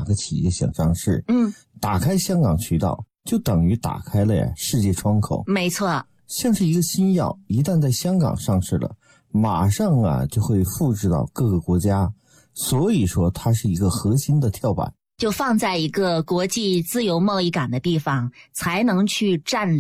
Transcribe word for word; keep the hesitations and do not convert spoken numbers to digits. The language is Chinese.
个企业想上市， 嗯， 打开香港渠道就等于打开了呀世界窗口。 没错， 像是一个新药，一旦在香港上市了，马上啊就会复制到各个国家，所以说它是一个核心的跳板， 就放在一个国际自由贸易港的地方，才能去占领